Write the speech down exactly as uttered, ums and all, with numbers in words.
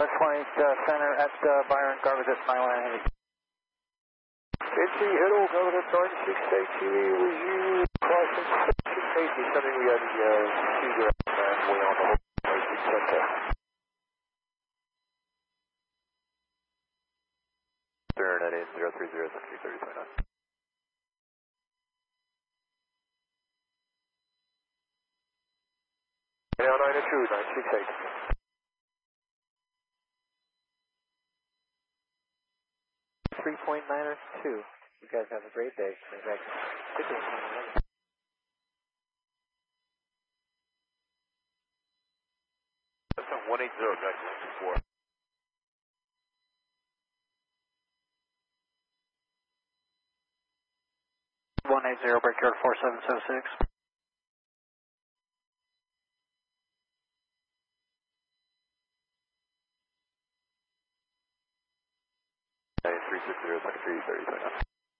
Flight uh, Center at uh, Byron, Garvis at Skyline Heavy. N T Hello, Garvis at nine six eight Q E, was you crossing six eighty, something we had the uh, two direct and way on the whole center. Turn at eight zero three zero six three thirty point nine. Now nine and two, nine six eight. three point nine or two. You guys have a great day. That's a one eight zero, guys. four. one eight zero, Brickyard four seven seven six. three six zero, three thirty.